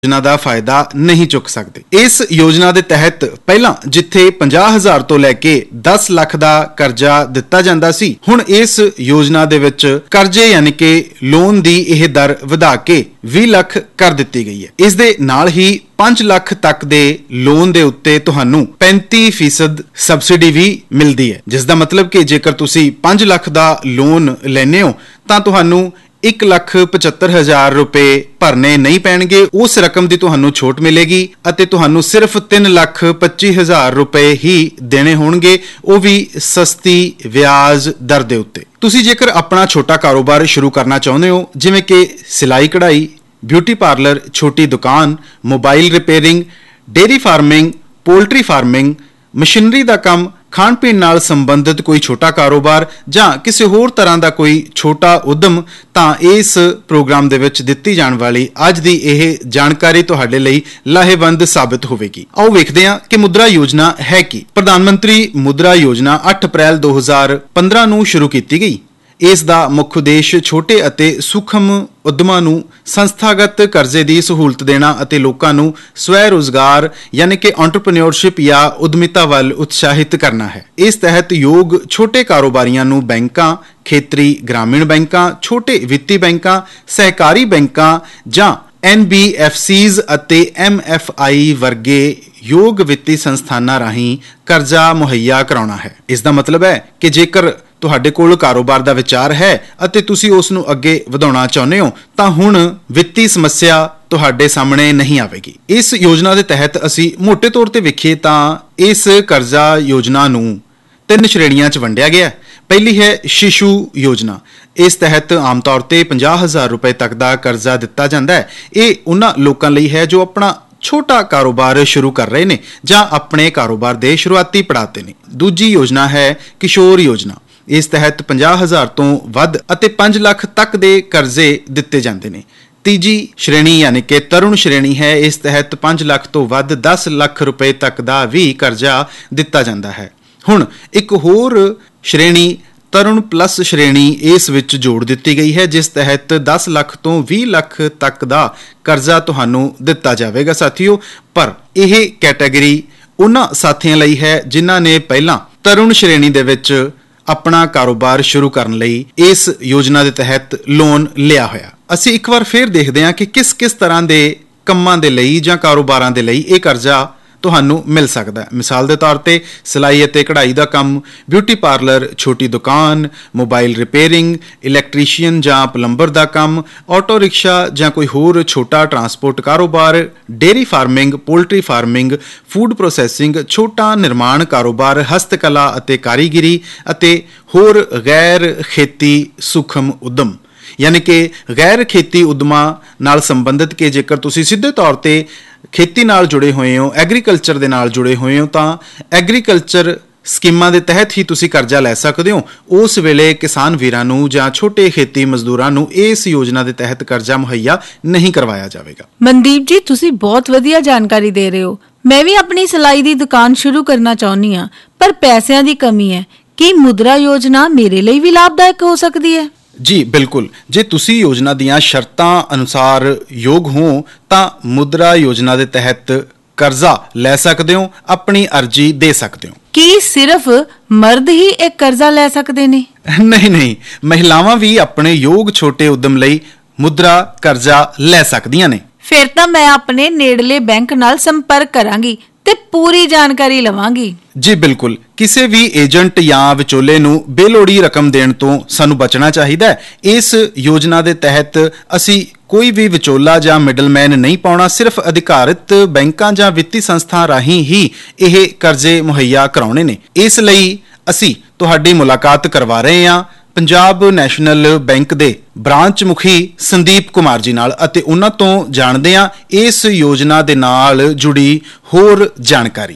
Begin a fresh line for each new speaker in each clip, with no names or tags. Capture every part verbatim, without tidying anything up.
योजना का फायदा नहीं चुक सकते। इस योजना के तहत पहला जिथे पचास हजार तो लैके दस लाख का करजा दिता जाता सी, हुण इस योजना दे विच करजे यानी कि लोन की यह दर वधा के बीस लाख कर दी गई है। इस दे नाल ही पांच लाख तक दे लोन दे उत्ते तुहानू पैंती फीसद सबसिडी भी मिलती है, जिसका मतलब कि जेकर तुसी पांच लाख का लोन लेने हो तां तुहानू एक लख पचहत्तर हजार रुपए भरने नहीं पैणगे। उस रकम की तुहानू छूट मिलेगी अते तुहानू सिर्फ तीन लख पच्ची हजार रुपए ही देने होणगे, वो भी सस्ती ब्याज दर दे उत्ते। तुसी जेकर अपना छोटा कारोबार शुरू करना चाहुंदे हो, जिवें कि सिलाई कढ़ाई, ब्यूटी पार्लर, छोटी दुकान, mobile repairing, dairy farming, poultry farming, machinery का काम, खाण पीण नाल संबंधित कोई छोटा कारोबार जां किसी होर तरह का कोई छोटा उद्यम, तां इस प्रोग्राम दे विच दित्ती जाण वाली अज दी यह जानकारी तुहाडे लई लाहेवंद साबित होवेगी। आओ वेखदे हां कि मुद्रा योजना है की। प्रधानमंत्री मुद्रा योजना अठ अप्रैल दो हज़ार पंद्रह नूं शुरू कीती गई। इस दा मुख्य उद्देश छोटे अते सूक्ष्म उद्यमां नूं संस्थागत करजे की सहूलत देना अते लोकां नूं स्वै रोजगार यानी कि एंटरप्रेन्योरशिप या उद्यमिता वल उत्साहित करना है। इस तहत योग छोटे कारोबारियां नूं बैंकां, खेतरी ग्रामीण बैंकां, छोटे वित्ती बैंकां, सहकारी बैंकां जां एन बी एफ सीज अते एम एफ आई वर्गे योग वित्ती संस्थानां राहीं करजा मुहैया कराउणा है। इसका मतलब है कि जेकर ਤੁਹਾਡੇ ਕੋਲ ਕਾਰੋਬਾਰ ਦਾ ਵਿਚਾਰ ਹੈ ਅਤੇ ਤੁਸੀਂ ਉਸ ਨੂੰ ਅੱਗੇ ਵਧਾਉਣਾ ਚਾਹੁੰਦੇ ਹੋ ਤਾਂ ਹੁਣ ਵਿੱਤੀ ਸਮੱਸਿਆ ਤੁਹਾਡੇ ਸਾਹਮਣੇ ਨਹੀਂ ਆਵੇਗੀ। ਇਸ ਯੋਜਨਾ ਦੇ ਤਹਿਤ ਅਸੀਂ ਮੋٹے ਤੌਰ ਤੇ ਵੇਖੀਏ ਤਾਂ ਇਸ ਕਰਜ਼ਾ ਯੋਜਨਾ ਨੂੰ ਤਿੰਨ ਸ਼੍ਰੇਣੀਆਂ 'ਚ ਵੰਡਿਆ ਗਿਆ ਹੈ। ਪਹਿਲੀ ਹੈ शिशु योजना। इस तहत आम तौर पर पचास हजार रुपए तक का करजा दिता जाता है। ये उन्होंने लोगों लिए है जो अपना छोटा कारोबार शुरू कर रहे हैं ਜਾਂ अपने कारोबार के शुरुआती पड़ाव ते ने। दूजी योजना है किशोर योजना। इस तहत पचास हजार तो वध अते पांच लाख तक के करजे दिते जाते हैं। तीजी श्रेणी यानी कि तरुण श्रेणी है। इस तहत पांच लाख तो वध दस लाख रुपए तक का भी करजा दिता जाता है। हुण एक होर श्रेणी तरुण प्लस श्रेणी इस विच जोड़ दी गई है, जिस तहत दस लाख तो बीस लाख तक का करजा तुहानू दिता जाएगा। साथियों, पर यह कैटेगरी उन्हां साथियों लई है जिन्हां ने पहला तरुण श्रेणी दे विच अपना कारोबार शुरू करने लई इस योजना के तहत लोन लिया होया। असीं एक बार फिर देखते हैं कि किस किस तरह के कामां दे लई जां कारोबारां दे लई यह करजा ਤੁਹਾਨੂੰ मिल सकता है। मिसाल के तौर पर सिलाई ਅਤੇ कढ़ाई का काम, ब्यूटी पार्लर, छोटी दुकान, मोबाइल रिपेयरिंग, इलैक्ट्रीशियन ਜਾਂ ਪਲੰਬਰ का काम, ऑटो रिक्शा ਜਾਂ कोई होर छोटा ट्रांसपोर्ट कारोबार, dairy farming, poultry farming, food processing, छोटा निर्माण कारोबार, हस्तकला ਅਤੇ कारीगिरी ਅਤੇ होर गैर खेती सूक्ष्म उद्यम। यानी कि गैर खेती उद्यमां नाल संबंधित के जेकर तुसीं सीधे तौर पर खेती नाल जुड़े हुए हो, एग्रीकल्चर दे नाल जुड़े हुए हो, तां एग्रीकल्चर स्कीमां दे तहत ही तुसीं करजा लै सकदे हो। उस वेले किसान वीरां नूं जां छोटे खेती मजदूरां नूं इस योजना दे तहत करजा मुहैया नहीं करवाया जाएगा।
मनदीप जी, तुसीं बहुत वधिया जानकारी दे रहे हो। मैं भी अपनी सिलाई दी दुकान शुरू करना चाहुंदी हां, पर पैसिਆਂ ਦੀ कमी है। ਕੀ मुद्रा योजना मेरे लिए भी लाभदायक हो सकती है?
जी बिल्कुल। जे तुसी योजना दियां शर्तां अनुसार योग हो तां मुद्रा योजना के तहत करजा लै सकते हो, अपनी अर्जी दे सकते हो।
की सिर्फ मर्द ही एक करजा लै सकते ने?
नहीं नहीं, महिलावां भी अपने योग छोटे उद्यम लई मुद्रा करजा लै सकदियां ने।
फिर तां मैं अपने नेड़ले बैंक नाल संपर्क करांगी ते पूरी जानकारी लवांगी।
जी बिल्कुल। किसी भी एजेंट या विचोले नूं बेलोड़ी रकम देण तो सानू बचना चाहिए। इस योजना के तहत असी कोई भी विचोला या मिडलमैन नहीं पाउणा। सिर्फ अधिकारित बैंकां या वित्ती संस्था राही ही यह करजे मुहैया कराउणे ने। इसलिए असी तुहाडी मुलाकात करवा रहे हां पंजाब नैशनल बैंक के ब्रांच मुखी संदीप कुमार जी नाल अते उन्हां तों जाणदे हां इस योजना दे नाल जुड़ी होर जानकारी।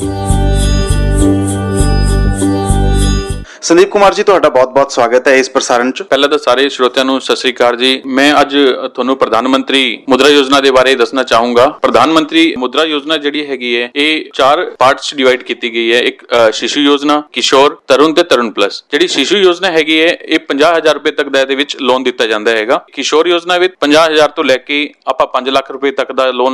संदीप कुमार जी, तुहाडा बहुत बहुत स्वागत है इस प्रसारण च।
पहले तो सारे श्रोतिਆਂ ਨੂੰ ਸਤਿ ਸ੍ਰੀ ਅਕਾਲ ਜੀ। मैं ਅੱਜ ਤੁਹਾਨੂੰ ਪ੍ਰਧਾਨ ਮੰਤਰੀ ਮੁਦਰਾ ਯੋਜਨਾ ਦੇ ਬਾਰੇ ਦੱਸਣਾ ਚਾਹੂੰਗਾ। ਪ੍ਰਧਾਨ ਮੰਤਰੀ ਮੁਦਰਾ ਯੋਜਨਾ ਜਿਹੜੀ ਹੈਗੀ ਹੈ ਇਹ ਚਾਰ ਪਾਰਟਸ ਡਿਵਾਈਡ ਕੀਤੀ ਗਈ ਹੈ। ਇੱਕ शिशु योजना, किशोर, तरुण ਤੇ तरुण प्लस। ਜਿਹੜੀ शिशु योजना ਹੈਗੀ ਹੈ ਇਹ ਪੰਜਾਹ ਹਜ਼ਾਰ ਰੁਪਏ ਤੱਕ ਦਾ ਇਹਦੇ ਵਿੱਚ ਲੋਨ ਦਿੱਤਾ ਜਾਂਦਾ ਹੈਗਾ। किशोर योजना ਵਿੱਚ ਪੰਜਾਹ ਹਜ਼ਾਰ ਤੋਂ ਲੈ ਕੇ ਆਪਾਂ ਪੰਜ ਲੱਖ ਰੁਪਏ ਤੱਕ ਦਾ ਲੋਨ